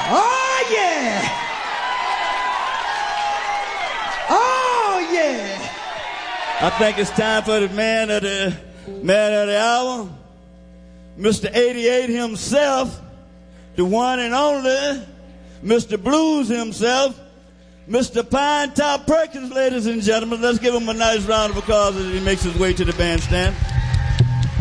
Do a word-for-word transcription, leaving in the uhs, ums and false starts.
Oh, yeah. Oh, yeah. I think it's time for the man of the man of the hour, Mister eighty-eight himself, the one and only, Mister Blues himself, Mister Pine Top Perkins, ladies and gentlemen. Let's give him a nice round of applause as he makes his way to the bandstand.